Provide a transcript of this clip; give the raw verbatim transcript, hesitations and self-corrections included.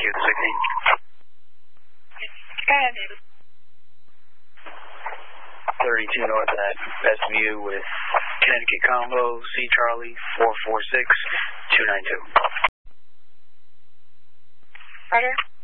you, the sixteen. Go ahead, David. thirty-two north at S M U with Connecticut Combo, C Charlie, four four six two nine two. Roger.